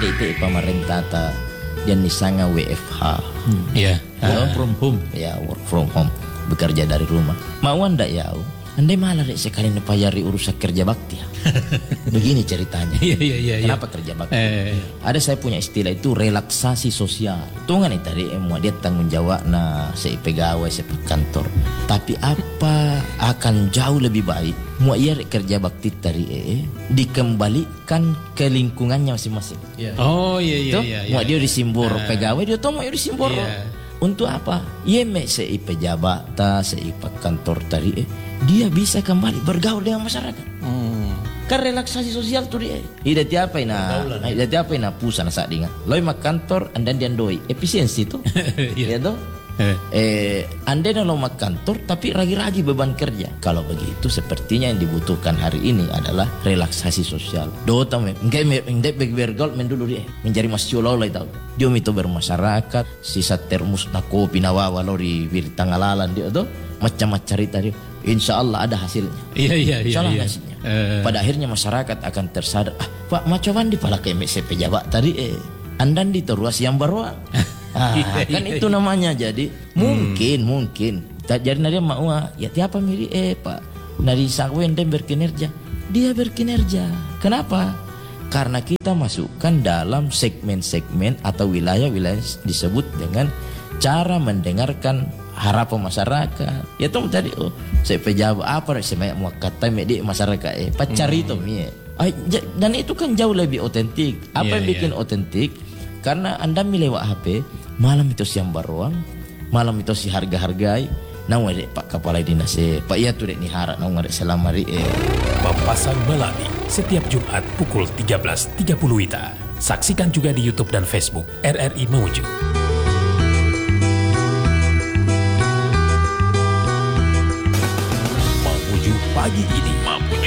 ande ite pemerintah ta dan nisanga WFH. Iya. Work from home. Ya, work from home. Bekerja dari rumah. Mau anda ya? Andai malah dek sekali nepayari urusan kerja bakti. Begini ceritanya. Iya. Kenapa kerja bakti? Ada saya punya istilah itu relaksasi sosial. Tungan itu tadi mau dia tanggung jawab na saya pegawai saya kantor. Tapi apa akan jauh lebih baik mau ia kerja bakti tadi dikembalikan ke lingkungannya masing-masing. Oh iya. Mau dia disimbor pegawai dia tuh mau dia disimbor. Untuk apa? Ia sei pejabat ta sei kantor tadi dia bisa kembali bergaul dengan masyarakat. Kan relaksasi sosial tuh dia. Ida tiapa ina pusana saat dinga. Loi mak kantor andan dian doi efisiensi tuh. Ya toh? Anda lo mak kantor tapi ragi-ragi beban kerja. Kalau begitu sepertinya yang dibutuhkan hari ini adalah relaksasi sosial. Do tahu enggak bergaul dulu dia menjadi masyulau lah tahu. Dia itu bermasyarakat sisa termus na kopi na wawa lo di tangalalan dia tuh macam-macam cerita dia. Insya Allah ada hasilnya. Iya. Insya Allah hasilnya. Pada akhirnya masyarakat akan tersadar. Pak macam di pala KMC pejabat tadi andan di teruas yang baruan. Kan itu namanya. Jadi mungkin jadi nadia mau ya tiapa miri Pak dari sakwen dan berkinerja. Dia berkinerja. Kenapa? Karena kita masukkan dalam segmen-segmen atau wilayah-wilayah disebut dengan cara mendengarkan harapan masyarakat. Ya tuh tadi saya pejabat apa saya mau kata di masyarakat pacar itu dan itu kan jauh lebih otentik. Apa yang bikin otentik? Karena Anda milih HP malam itu siang baruang, malam itu si harga-hargai. Nang wede Pak Kepala Dinas Pak iya tuh dek ni harap nang wede selamari Papasan Melati setiap Jumat pukul 13.30 WITA. Saksikan juga di YouTube dan Facebook RRI Mamuju. Mamuju pagi ini.